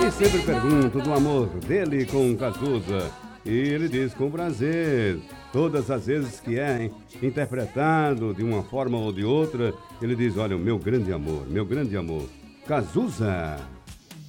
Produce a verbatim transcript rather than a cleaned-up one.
E sempre pergunto do amor dele com Cazuza. E ele diz com prazer. Todas as vezes que é interpretado de uma forma ou de outra, ele diz: olha, o meu grande amor, meu grande amor. Cazuza.